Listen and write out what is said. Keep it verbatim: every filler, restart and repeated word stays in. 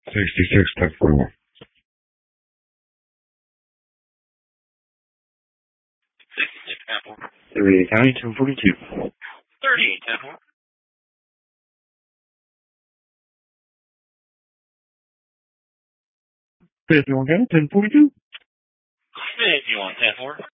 sixty-six, ten forty-one. sixty-six, ten forty-one. thirty-eight County, ten forty-two. thirty-eight, ten forty-one. fifty-one County, ten forty-two. fifty-one, ten forty-one.